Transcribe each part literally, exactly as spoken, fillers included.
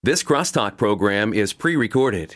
This Crosstalk program is pre-recorded.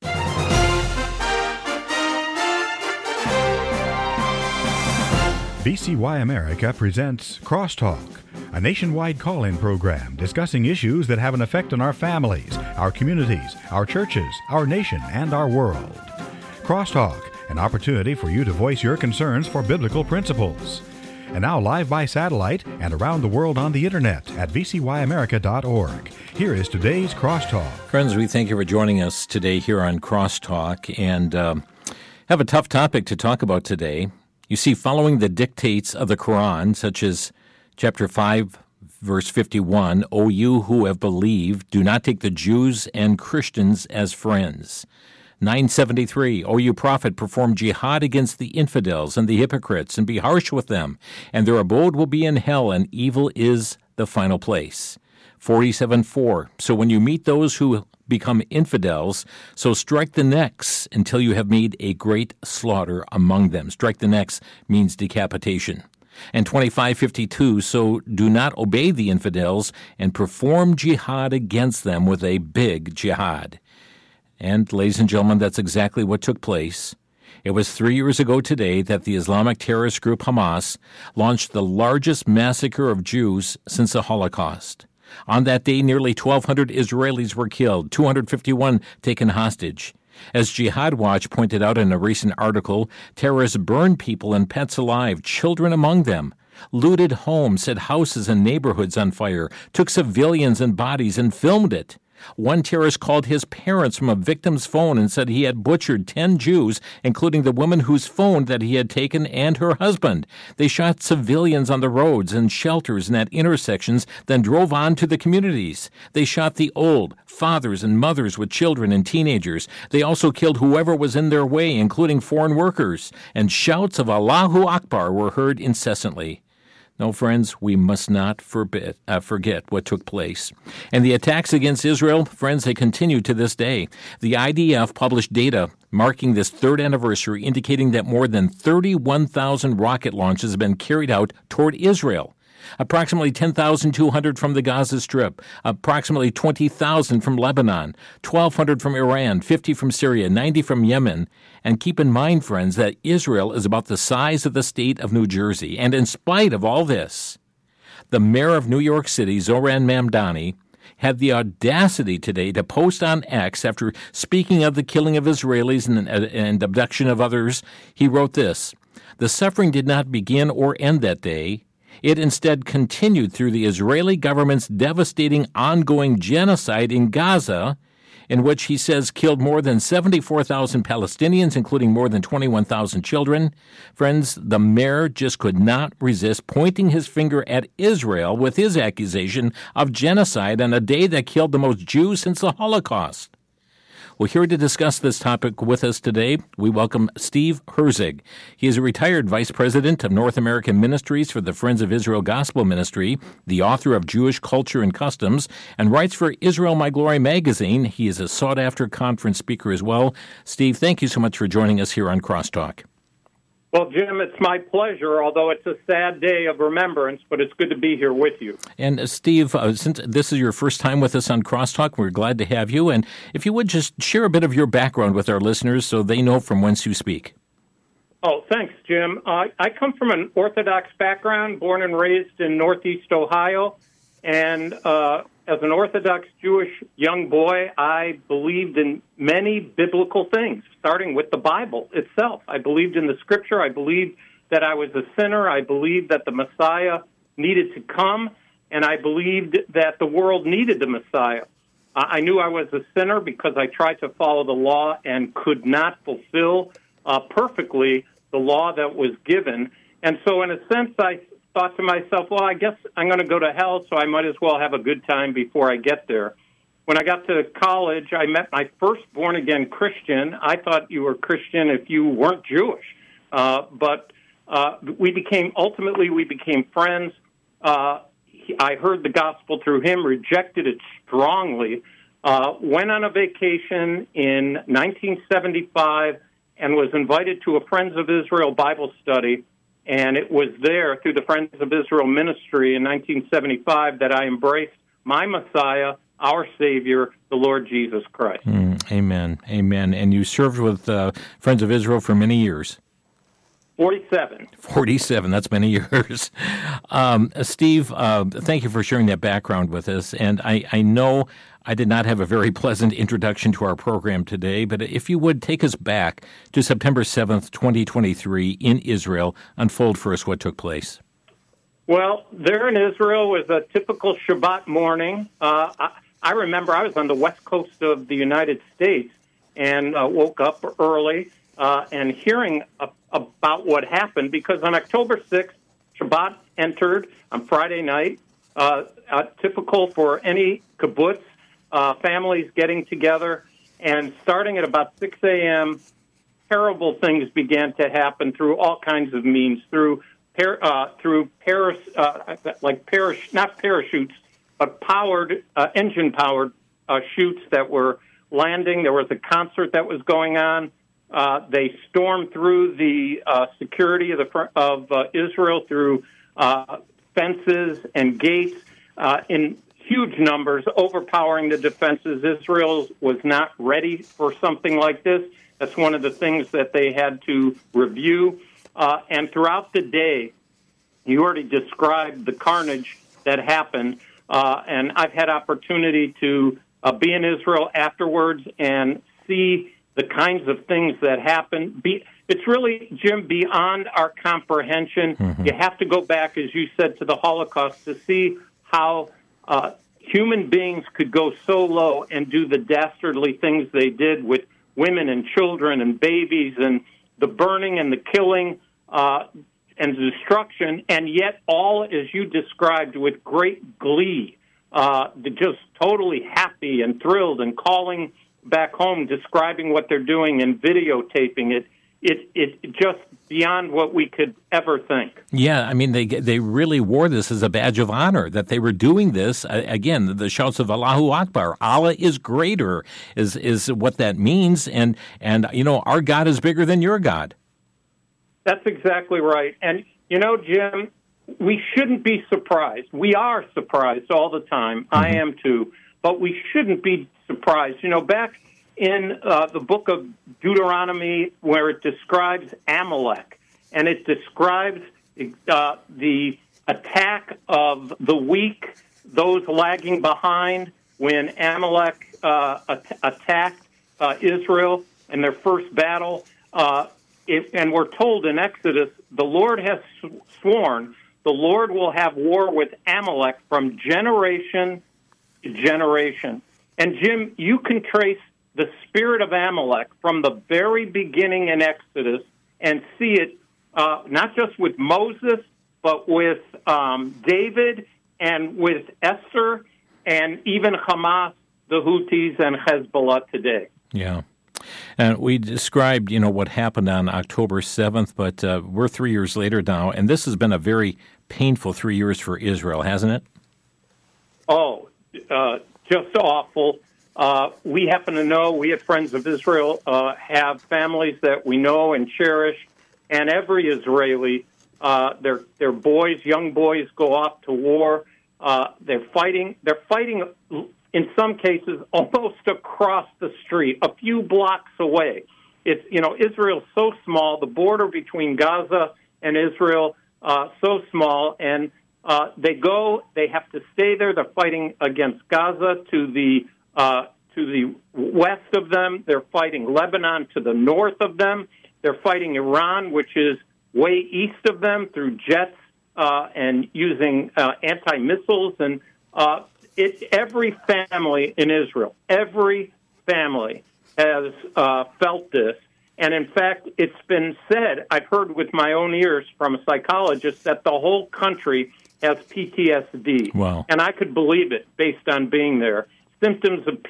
V C Y America presents Crosstalk, a nationwide call-in program discussing issues that have an effect on our families, our communities, our churches, our nation, and our world. Crosstalk, an opportunity for you to voice your concerns for biblical principles. And now live by satellite and around the world on the internet at v c y america dot org. Here is today's Crosstalk. Friends, we thank you for joining us today here on Crosstalk, and um, have a tough topic to talk about today. You see, following the dictates of the Quran, such as chapter five, verse fifty-one, O you who have believed, do not take the Jews and Christians as friends. nine seventy-three, O you prophet, perform jihad against the infidels and the hypocrites, and be harsh with them, and their abode will be in hell, and evil is the final place. forty-seven four, so when you meet those who become infidels, so strike the necks until you have made a great slaughter among them. Strike the necks means decapitation. And twenty-five fifty-two, so do not obey the infidels and perform jihad against them with a big jihad. And, ladies and gentlemen, that's exactly what took place. It was three years ago today that the Islamic terrorist group Hamas launched the largest massacre of Jews since the Holocaust. On that day, nearly twelve hundred Israelis were killed, two hundred fifty-one taken hostage. As Jihad Watch pointed out in a recent article, terrorists burned people and pets alive, children among them, looted homes, set houses and neighborhoods on fire, took civilians and bodies and filmed it. One terrorist called his parents from a victim's phone and said he had butchered ten Jews, including the woman whose phone that he had taken and her husband. They shot civilians on the roads and shelters and at intersections, then drove on to the communities. They shot the old, fathers and mothers with children and teenagers. They also killed whoever was in their way, including foreign workers. And shouts of Allahu Akbar were heard incessantly. No, friends, we must not forbid, uh, forget what took place. And the attacks against Israel, friends, they continue to this day. The I D F published data marking this third anniversary indicating that more than thirty-one thousand rocket launches have been carried out toward Israel. Approximately ten thousand two hundred from the Gaza Strip, approximately twenty thousand from Lebanon, twelve hundred from Iran, fifty from Syria, ninety from Yemen. And keep in mind, friends, that Israel is about the size of the state of New Jersey. And in spite of all this, the mayor of New York City, Zohran Mamdani, had the audacity today to post on X after speaking of the killing of Israelis and, and abduction of others. He wrote this: the suffering did not begin or end that day. It instead continued through the Israeli government's devastating ongoing genocide in Gaza, in which he says killed more than seventy-four thousand Palestinians, including more than twenty-one thousand children. Friends, the mayor just could not resist pointing his finger at Israel with his accusation of genocide on a day that killed the most Jews since the Holocaust. Well, here to discuss this topic with us today, we welcome Steve Herzig. He is a retired vice president of North American Ministries for the Friends of Israel Gospel Ministry, the author of Jewish Culture and Customs, and writes for Israel My Glory magazine. He is a sought-after conference speaker as well. Steve, thank you so much for joining us here on Crosstalk. Well, Jim, it's my pleasure, although it's a sad day of remembrance, but it's good to be here with you. And uh, Steve, uh, since this is your first time with us on Crosstalk, we're glad to have you. And if you would just share a bit of your background with our listeners so they know from whence you speak. Oh, thanks, Jim. Uh, I come from an Orthodox background, born and raised in Northeast Ohio. And uh, as an Orthodox Jewish young boy, I believed in many biblical things, starting with the Bible itself. I believed in the Scripture. I believed that I was a sinner. I believed that the Messiah needed to come, and I believed that the world needed the Messiah. I knew I was a sinner because I tried to follow the law and could not fulfill uh, perfectly the law that was given. And so in a sense, I thought to myself, well, I guess I'm going to go to hell, so I might as well have a good time before I get there. When I got to college, I met my first born-again Christian. I thought you were Christian if you weren't Jewish. Uh, but uh, we became, ultimately, we became friends. Uh, he, I heard the gospel through him, rejected it strongly, uh, went on a vacation in nineteen seventy-five and was invited to a Friends of Israel Bible study. And it was there through the Friends of Israel ministry in nineteen seventy-five that I embraced my Messiah. our Savior, the Lord Jesus Christ. Mm, amen. Amen. And you served with uh, Friends of Israel for many years. forty-seven. forty-seven, that's many years. Um, Steve, uh, thank you for sharing that background with us. And I, I know I did not have a very pleasant introduction to our program today, but if you would take us back to September seventh, twenty twenty-three in Israel, unfold for us what took place. Well, there in Israel was a typical Shabbat morning. Uh, I, I remember I was on the west coast of the United States and uh, woke up early uh, and hearing a, about what happened, because on October sixth, Shabbat entered on Friday night, uh, uh, typical for any kibbutz, uh, families getting together, and starting at about six a.m., terrible things began to happen through all kinds of means, through Par, uh, through paras, uh, like parash, not parachutes, but powered, uh, engine-powered uh, chutes that were landing. There was a concert that was going on. Uh, they stormed through the uh, security of, the, of uh, Israel through uh, fences and gates uh, in huge numbers, overpowering the defenses. Israel was not ready for something like this. That's one of the things that they had to review. Uh, and throughout the day, you already described the carnage that happened, uh, and I've had opportunity to uh, be in Israel afterwards and see the kinds of things that happen. Be, it's really, Jim, beyond our comprehension. Mm-hmm. You have to go back, as you said, to the Holocaust to see how uh, human beings could go so low and do the dastardly things they did with women and children and babies, and the burning and the killing uh, and the destruction, and yet all, as you described, with great glee, uh, just totally happy and thrilled and calling back home, describing what they're doing and videotaping it. It, it just beyond what we could ever think. Yeah, I mean, they they really wore this as a badge of honor, that they were doing this. Uh, again, the shouts of Allahu Akbar, Allah is greater, is is what that means. And, and you know, our God is bigger than your God. That's exactly right. And, you know, Jim, we shouldn't be surprised. We are surprised all the time. Mm-hmm. I am too. But we shouldn't be surprised. You know, back in uh, the book of Deuteronomy, where it describes Amalek, and it describes uh, the attack of the weak, those lagging behind, when Amalek uh, at- attacked uh, Israel in their first battle. Uh, it, and we're told in Exodus, the Lord has sw- sworn, the Lord will have war with Amalek from generation to generation. And, Jim, you can trace the spirit of Amalek from the very beginning in Exodus and see it uh, not just with Moses, but with um, David and with Esther and even Hamas, the Houthis, and Hezbollah today. Yeah. And we described, you know, what happened on October seventh, but uh, we're three years later now, and this has been a very painful three years for Israel, hasn't it? Oh, uh, just awful. Uh, we happen to know, we at Friends of Israel uh, have families that we know and cherish, and every Israeli, uh, their their boys, young boys, go off to war. Uh, they're fighting. They're fighting in some cases almost across the street, a few blocks away. It's you know Israel's so small. The border between Gaza and Israel uh, so small, and uh, they go. They have to stay there. They're fighting against Gaza to the Uh, to the west of them. They're fighting Lebanon to the north of them. They're fighting Iran, which is way east of them, through jets uh, and using uh, anti-missiles. And uh, it, every family in Israel, every family has uh, felt this. And in fact, it's been said, I've heard with my own ears from a psychologist, that the whole country has P T S D. Wow. And I could believe it based on being there. Symptoms of P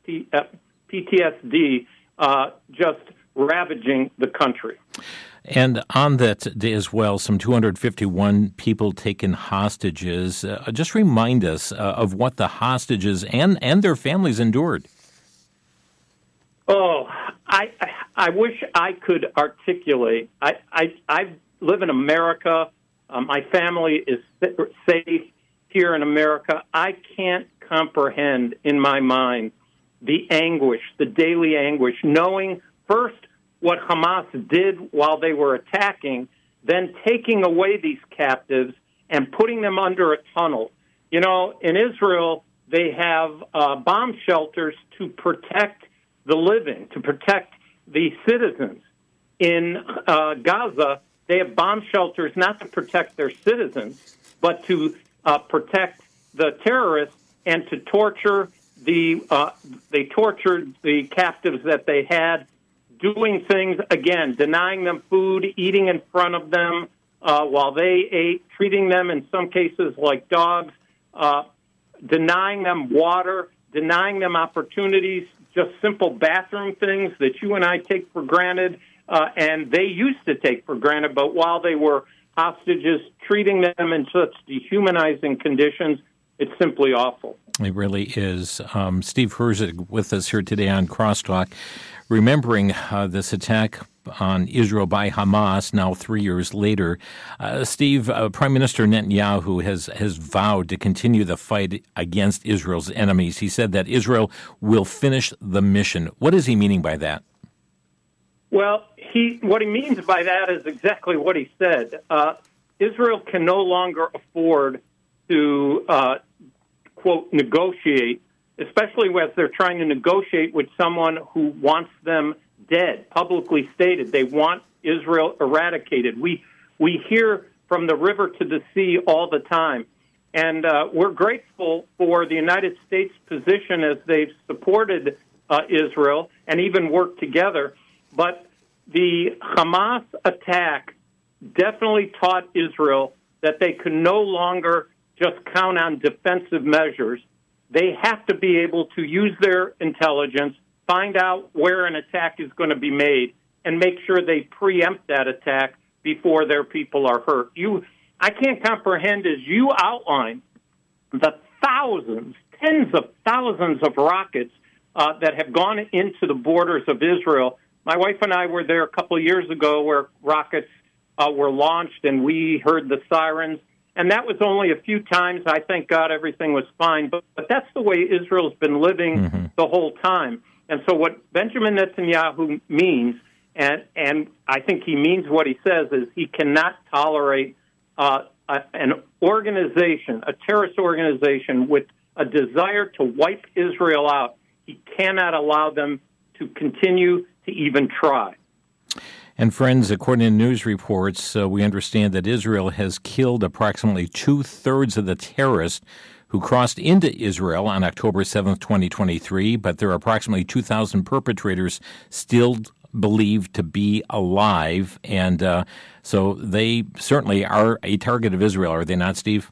T S D uh, just ravaging the country. And on that day as well, some two hundred fifty-one people taken hostages. Uh, just remind us uh, of what the hostages and, and their families endured. Oh, I I wish I could articulate. I, I, I live in America. Uh, my family is safe here in America. I can't comprehend in my mind the anguish, the daily anguish, knowing first what Hamas did while they were attacking, then taking away these captives and putting them under a tunnel. You know, in Israel, they have uh, bomb shelters to protect the living, to protect the citizens. In uh, Gaza, they have bomb shelters not to protect their citizens, but to uh, protect the terrorists and to torture the, uh, they tortured the captives that they had, doing things, again, denying them food, eating in front of them uh, while they ate, treating them in some cases like dogs, uh, denying them water, denying them opportunities, just simple bathroom things that you and I take for granted, uh, and they used to take for granted, but while they were hostages, treating them in such dehumanizing conditions, it's simply awful. It really is. Um, Steve Herzig with us here today on Crosstalk, remembering uh, this attack on Israel by Hamas now three years later. Uh, Steve, uh, Prime Minister Netanyahu has, has vowed to continue the fight against Israel's enemies. He said that Israel will finish the mission. What is he meaning by that? Well, he what he means by that is exactly what he said. Uh, Israel can no longer afford to, uh, quote, negotiate, especially as they're trying to negotiate with someone who wants them dead, publicly stated. They want Israel eradicated. We we hear from the river to the sea all the time. And uh, we're grateful for the United States' position as they've supported uh, Israel and even worked together. But the Hamas attack definitely taught Israel that they could no longer just count on defensive measures. They have to be able to use their intelligence, find out where an attack is going to be made, and make sure they preempt that attack before their people are hurt. You, I can't comprehend, as you outline, the thousands, tens of thousands of rockets uh, that have gone into the borders of Israel. My wife and I were there a couple of years ago where rockets uh, were launched, and we heard the sirens. And that was only a few times. I thank God everything was fine. But, but that's the way Israel's been living mm-hmm. the whole time. And so what Benjamin Netanyahu means, and, and I think he means what he says, is he cannot tolerate uh, a, an organization, a terrorist organization with a desire to wipe Israel out. He cannot allow them to continue to even try. And friends, according to news reports, uh, we understand that Israel has killed approximately two-thirds of the terrorists who crossed into Israel on October seventh, twenty twenty-three, but there are approximately two thousand perpetrators still believed to be alive, and uh, so they certainly are a target of Israel, are they not, Steve?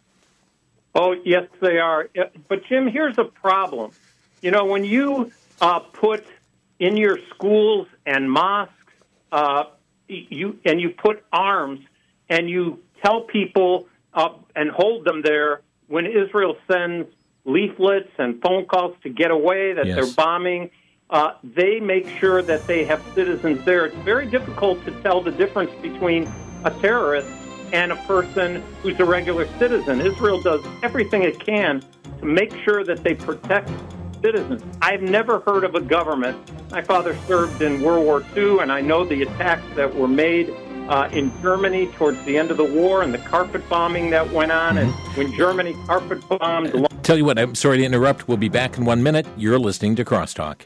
Oh, yes, they are. But, Jim, here's a problem. You know, when you uh, put in your schools and mosques, Uh, you and you put arms and you tell people uh, and hold them there when Israel sends leaflets and phone calls to get away that yes. they're bombing. Uh, they make sure that they have citizens there. It's very difficult to tell the difference between a terrorist and a person who's a regular citizen. Israel does everything it can to make sure that they protect citizens. I've never heard of a government. My father served in World War Two, and I know the attacks that were made uh, in Germany towards the end of the war and the carpet bombing that went on. Mm-hmm. And when Germany carpet bombed... Uh, tell you what, I'm sorry to interrupt. We'll be back in one minute. You're listening to Crosstalk.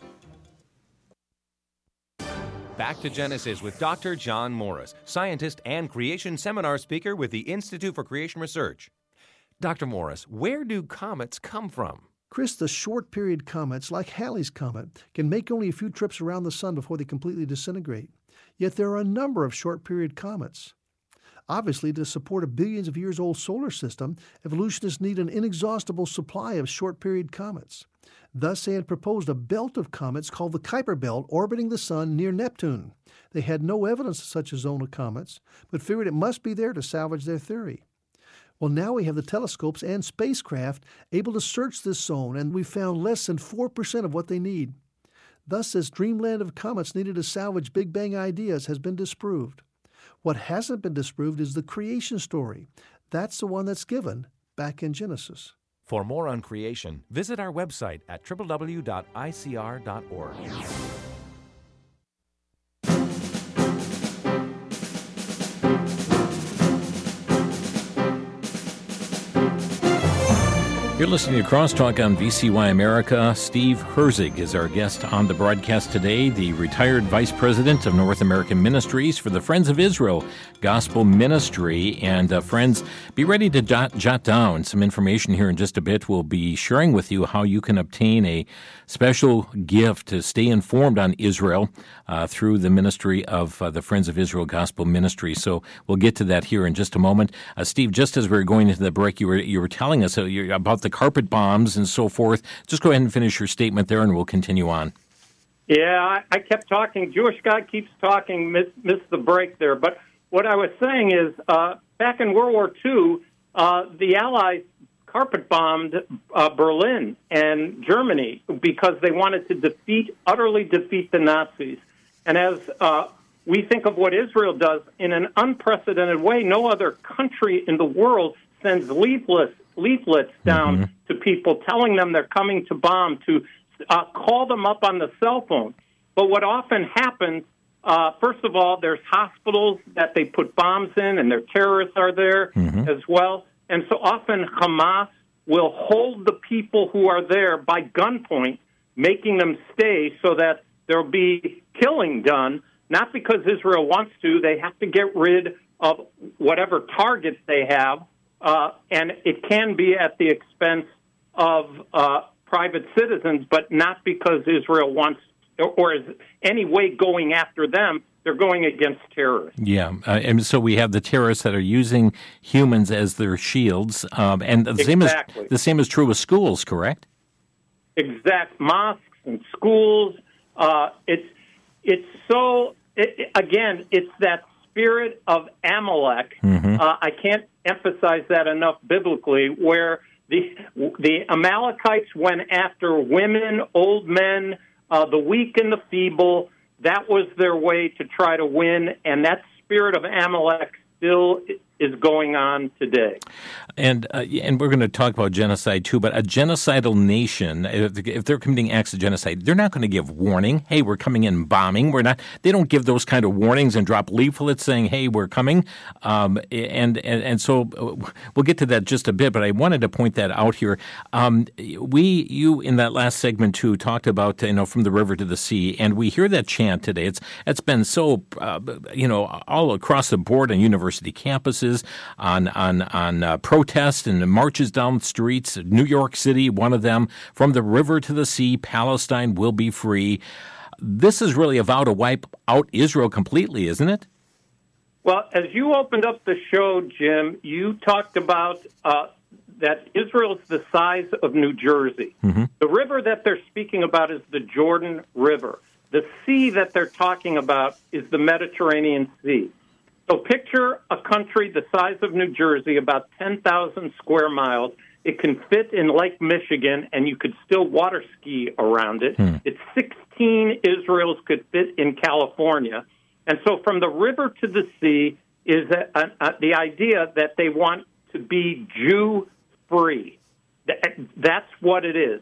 Back to Genesis with Doctor John Morris, scientist and creation seminar speaker with the Institute for Creation Research. Doctor Morris, where do comets come from? Chris, the short-period comets, like Halley's Comet, can make only a few trips around the sun before they completely disintegrate. Yet there are a number of short-period comets. Obviously, to support a billions of years old solar system, evolutionists need an inexhaustible supply of short-period comets. Thus, they had proposed a belt of comets called the Kuiper Belt orbiting the sun near Neptune. They had no evidence of such a zone of comets, but figured it must be there to salvage their theory. Well, now we have the telescopes and spacecraft able to search this zone, and we found less than four percent of what they need. Thus, this dreamland of comets needed to salvage Big Bang ideas has been disproved. What hasn't been disproved is the creation story. That's the one that's given back in Genesis. For more on creation, visit our website at w w w dot i c r dot org. You're listening to Crosstalk on V C Y America. Steve Herzig is our guest on the broadcast today, the retired Vice President of North American Ministries for the Friends of Israel Gospel Ministry. And uh, friends, be ready to jot, jot down some information here in just a bit. We'll be sharing with you how you can obtain a special gift to stay informed on Israel uh, through the ministry of uh, the Friends of Israel Gospel Ministry. So we'll get to that here in just a moment. Uh, Steve, just as we were going into the break, you were you were telling us uh, you, about the carpet bombs and so forth. Just go ahead and finish your statement there, and we'll continue on. Yeah, I, I kept talking. Jewish guy keeps talking, miss, missed the break there. But what I was saying is, uh, back in World War Two, uh, the Allies carpet bombed uh, Berlin and Germany because they wanted to defeat, utterly defeat the Nazis. And as uh, we think of what Israel does in an unprecedented way, no other country in the world sends leaflets leaflets down mm-hmm. to people telling them they're coming to bomb, to uh, call them up on the cell phone. But what often happens, uh, first of all, there's hospitals that they put bombs in, and their terrorists are there mm-hmm. as well. And so often Hamas will hold the people who are there by gunpoint, making them stay so that there'll be killing done, not because Israel wants to. They have to get rid of whatever targets they have. Uh, and it can be at the expense of uh, private citizens, but not because Israel wants or, or is any way going after them. They're going against terrorists. Yeah, uh, and so we have the terrorists that are using humans as their shields, um, and the same exactly. is the same is true with schools, correct? Exact mosques and schools. Uh, it's it's so it, again, it's that spirit of Amalek. Mm-hmm. Uh, I can't emphasize that enough biblically, where the the Amalekites went after women, old men, uh, the weak and the feeble. That was their way to try to win, and that spirit of Amalek still is going on today. And uh, and we're going to talk about genocide too, but a genocidal nation, if, if they're committing acts of genocide, they're not going to give warning, hey, we're coming in bombing. We're not. They don't give those kind of warnings and drop leaflets saying, hey, we're coming. Um, and, and, and so we'll get to that just a bit, but I wanted to point that out here. Um, we, you in that last segment too, talked about, you know, from the river to the sea, and we hear that chant today. It's It's been so, uh, you know, all across the board on university campuses, on on on uh, protests and marches down the streets. New York City, one of them. From the river to the sea, Palestine will be free. This is really a vow to wipe out Israel completely, isn't it? Well, as you opened up the show, Jim, you talked about uh, that Israel's the size of New Jersey. Mm-hmm. The river that they're speaking about is the Jordan River. The sea that they're talking about is the Mediterranean Sea. So picture a country the size of New Jersey, about ten thousand square miles. It can fit in Lake Michigan, and you could still water ski around it. Hmm. It's sixteen Israels could fit in California. And so from the river to the sea is a, a, a, the idea that they want to be Jew-free. That's what it is,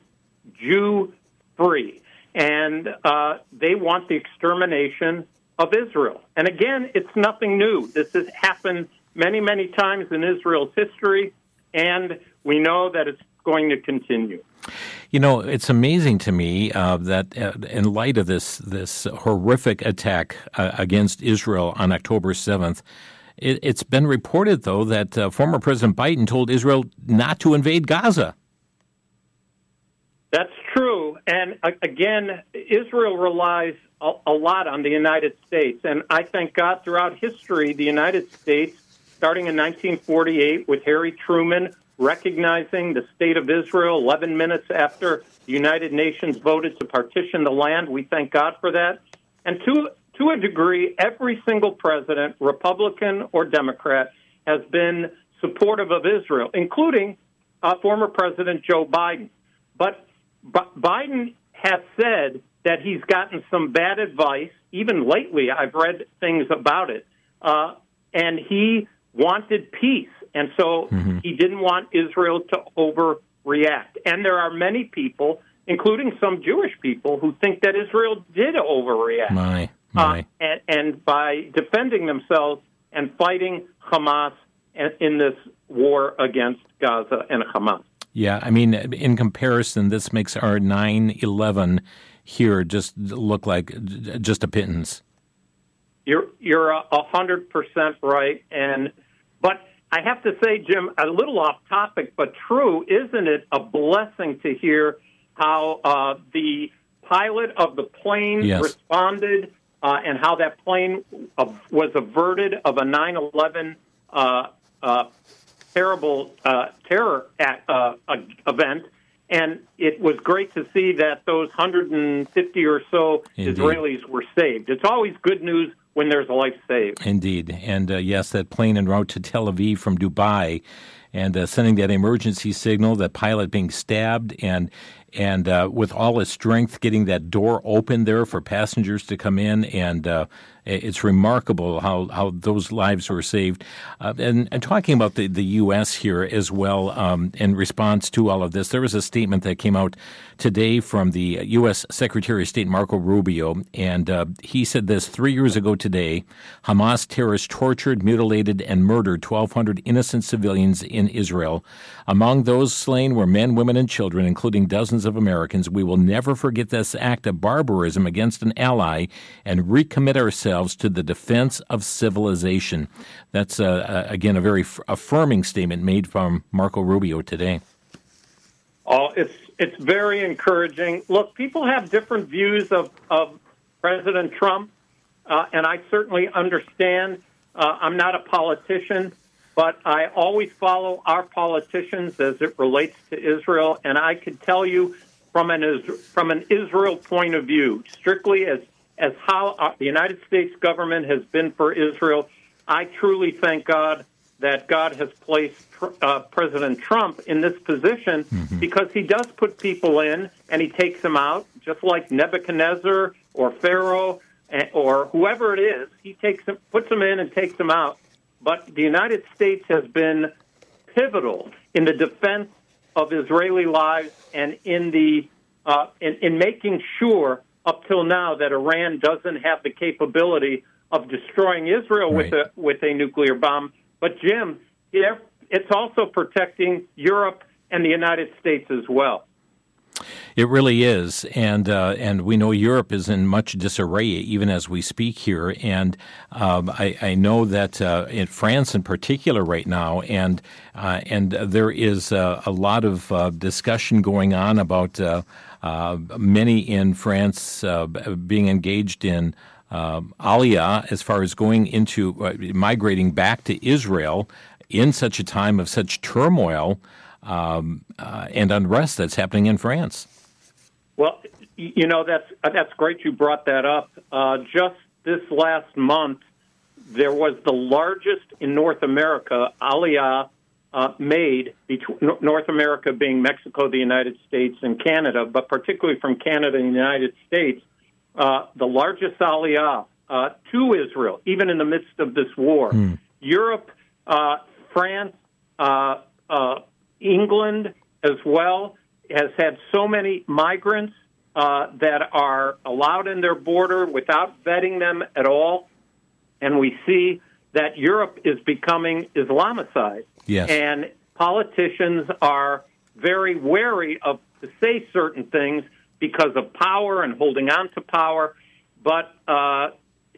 Jew-free. And uh, they want the extermination of Israel. And again, it's nothing new. This has happened many, many times in Israel's history, and we know that it's going to continue. You know, it's amazing to me uh, that uh, in light of this this horrific attack uh, against Israel on October seventh, it, it's been reported, though, that uh, former President Biden told Israel not to invade Gaza. That's true. And uh, again, Israel relies a, a lot on the United States. And I thank God throughout history, the United States, starting in nineteen forty-eight with Harry Truman, recognizing the state of Israel eleven minutes after the United Nations voted to partition the land. We thank God for that. And to, to a degree, every single president, Republican or Democrat, has been supportive of Israel, including uh, former President Joe Biden. But B- Biden has said that he's gotten some bad advice. Even lately, I've read things about it. Uh, and he wanted peace. And so mm-hmm. he didn't want Israel to overrun overreact. And there are many people, including some Jewish people, who think that Israel did overreact. My, my. Uh, and, and by defending themselves and fighting Hamas in this war against Gaza and Hamas. Yeah, I mean, in comparison, this makes our nine eleven here just look like just a pittance. You're you're a hundred percent right, and but I have to say, Jim, a little off topic, but true, isn't it a blessing to hear how uh, the pilot of the plane yes. responded uh, and how that plane uh, was averted of a nine eleven uh, uh, terrible uh, terror act, uh, event. And it was great to see that those one hundred fifty or so Indeed. Israelis were saved. It's always good news when there's a life saved. Indeed. And, uh, yes, that plane en route to Tel Aviv from Dubai and uh, sending that emergency signal, that pilot being stabbed, and and uh, with all his strength getting that door open there for passengers to come in. And uh, it's remarkable how, how those lives were saved. Uh, and, and talking about the, the U S here as well, um, in response to all of this, there was a statement that came out today from the U S Secretary of State Marco Rubio, and uh, he said this: three years ago today, Hamas terrorists tortured, mutilated, and murdered twelve hundred innocent civilians in Israel. Among those slain were men, women, and children, including dozens of Americans. We will never forget this act of barbarism against an ally and recommit ourselves to the defense of civilization. That's, uh, again, a very f- affirming statement made from Marco Rubio today. Oh, it's it's very encouraging. Look, people have different views of, of President Trump, uh, and I certainly understand. Uh, I'm not a politician, but I always follow our politicians as it relates to Israel, and I can tell you from an from an Israel point of view, strictly as as how the United States government has been for Israel, I truly thank God that God has placed uh, President Trump in this position mm-hmm. because he does put people in and he takes them out, just like Nebuchadnezzar or Pharaoh or whoever it is. He takes them, puts them in and takes them out. But the United States has been pivotal in the defense of Israeli lives and in the uh, in, in making sure up till now that Iran doesn't have the capability of destroying Israel right. with a with a nuclear bomb. But, Jim, it's also protecting Europe and the United States as well. It really is, and uh, and we know Europe is in much disarray even as we speak here, and um, I, I know that uh, in France in particular right now, and uh, and there is uh, a lot of uh, discussion going on about uh, uh, many in France uh, being engaged in uh, Aliyah as far as going into uh, migrating back to Israel in such a time of such turmoil um, uh, and unrest that's happening in France. Well, you know, that's that's great you brought that up. Uh, just this last month, there was the largest in North America Aliyah uh, made, between North America being Mexico, the United States, and Canada, but particularly from Canada and the United States, uh, the largest Aliyah uh, to Israel, even in the midst of this war. Mm. Europe, uh, France, uh, uh, England as well, has had so many migrants uh, that are allowed in their border without vetting them at all. And we see that Europe is becoming Islamicized. Yes. And politicians are very wary of to say certain things because of power and holding on to power. But uh,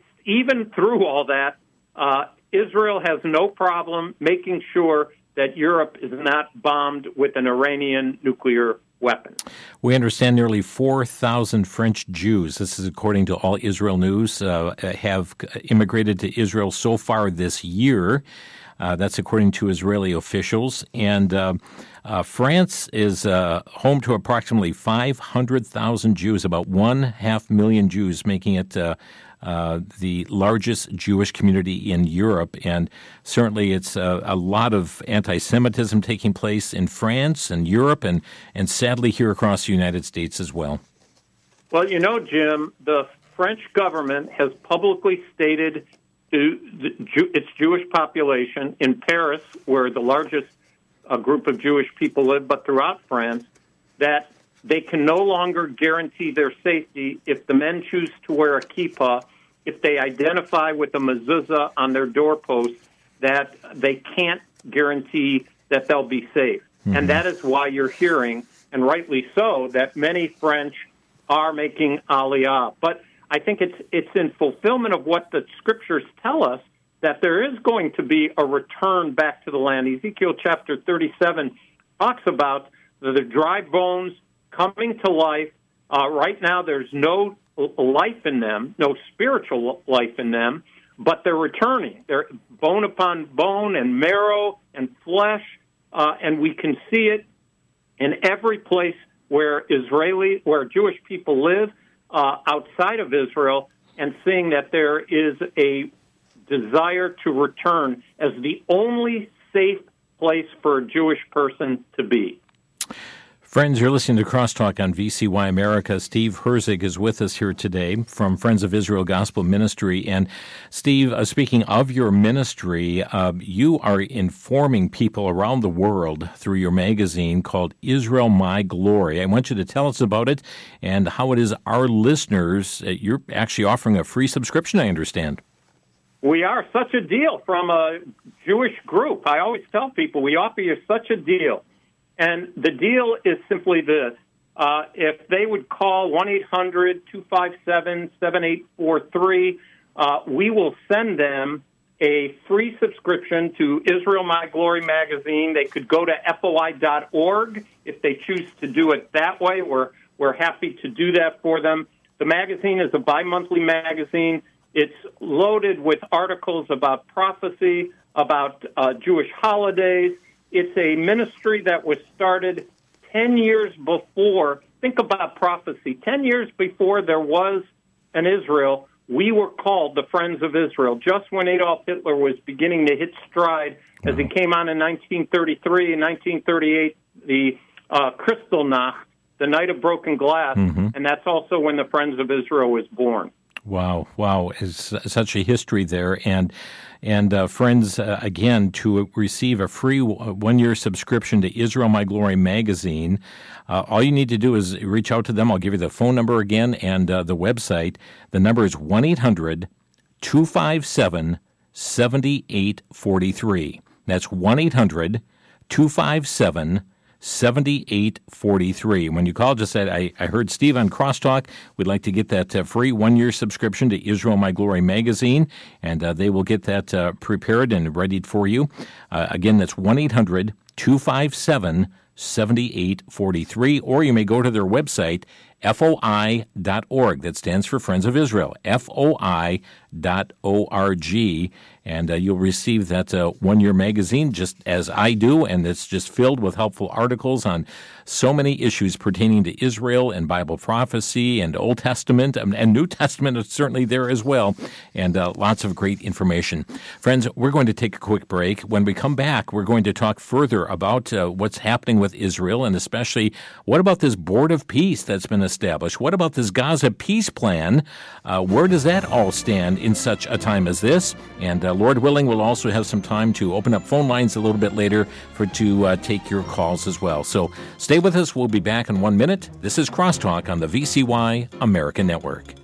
even through all that, uh, Israel has no problem making sure that Europe is not bombed with an Iranian nuclear weapon. We understand nearly four thousand French Jews, this is according to All Israel News, uh, have immigrated to Israel so far this year. Uh, that's according to Israeli officials. And uh, uh, France is uh, home to approximately five hundred thousand Jews, about one half million Jews, making it uh, Uh, the largest Jewish community in Europe, and certainly it's uh, a lot of anti-Semitism taking place in France and Europe, and, and sadly here across the United States as well. Well, you know, Jim, the French government has publicly stated to the Jew, its Jewish population in Paris, where the largest a group of Jewish people live, but throughout France, that they can no longer guarantee their safety if the men choose to wear a kippah, if they identify with a mezuzah on their doorpost, that they can't guarantee that they'll be safe. Mm-hmm. And that is why you're hearing, and rightly so, that many French are making Aliyah. But I think it's it's in fulfillment of what the Scriptures tell us, that there is going to be a return back to the land. Ezekiel chapter thirty-seven talks about the, the dry bones coming to life. Uh, right now, there's no life in them, no spiritual life in them, but they're returning. They're bone upon bone and marrow and flesh, uh, and we can see it in every place where Israeli, where Jewish people live uh, outside of Israel, and seeing that there is a desire to return as the only safe place for a Jewish person to be. Friends, you're listening to Crosstalk on V C Y America. Steve Herzig is with us here today from Friends of Israel Gospel Ministry. And Steve, uh, speaking of your ministry, uh, you are informing people around the world through your magazine called Israel My Glory. I want you to tell us about it and how it is our listeners, uh, you're actually offering a free subscription, I understand. We are. Such a deal from a Jewish group. I always tell people we offer you such a deal. And the deal is simply this. Uh, if they would call one eight hundred two five seven seven eight four three, uh, we will send them a free subscription to Israel My Glory magazine. They could go to F O I dot org if they choose to do it that way. We're, we're happy to do that for them. The magazine is a bi-monthly magazine. It's loaded with articles about prophecy, about uh, Jewish holidays. It's a ministry that was started ten years before. Think about prophecy. ten years before there was an Israel, we were called the Friends of Israel. Just when Adolf Hitler was beginning to hit stride, as he came on in nineteen thirty-three and nineteen thirty-eight, the uh, Kristallnacht, the Night of Broken Glass, mm-hmm. and that's also when the Friends of Israel was born. Wow, wow, it's such a history there. And, and uh, friends, uh, again, to receive a free one-year subscription to Israel My Glory magazine, uh, all you need to do is reach out to them. I'll give you the phone number again and uh, the website. The number is one eight hundred two five seven seven eight four three. That's one eight hundred two five seven seven eight four three. When you call, just say, I, I heard Steve on Crosstalk. We'd like to get that uh, free one-year subscription to Israel My Glory magazine, and uh, they will get that uh, prepared and readied for you. Uh, again, that's one eight hundred two five seven seven eight four three, or you may go to their website, F O I dot org. That stands for Friends of Israel, F O I dot org, and uh, you'll receive that uh, one-year magazine just as I do, and it's just filled with helpful articles on so many issues pertaining to Israel and Bible prophecy and Old Testament and, and New Testament is certainly there as well, and uh, lots of great information. Friends, we're going to take a quick break. When we come back, we're going to talk further about uh, what's happening with Israel, and especially what about this Board of Peace that's been established? What about this Gaza peace plan? Uh, where does that all stand in such a time as this? And uh, Lord willing, we'll also have some time to open up phone lines a little bit later for to uh, take your calls as well. So stay with us. We'll be back in one minute. This is Crosstalk on the V C Y American Network.